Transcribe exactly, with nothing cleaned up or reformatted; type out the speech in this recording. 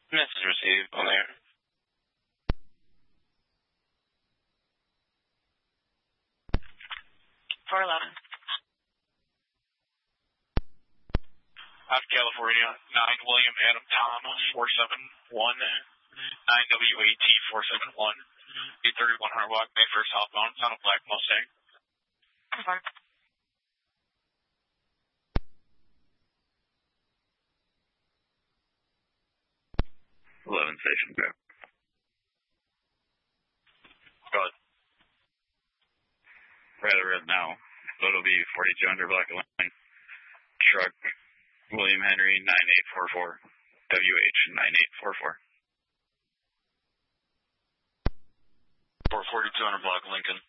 Message received on there. four eleven. Out of California, nine William Adam Tom, four seven one, nine W A T four seven one, eight thirty-one hundred block, May first southbound, on a black Mustang. Confirm. eleven station, go. Go ahead. Rather red now, so it'll be forty-two hundred block line. Truck, William Henry, nine eight four four, W H nine eight four four. For forty-two hundred block Lincoln.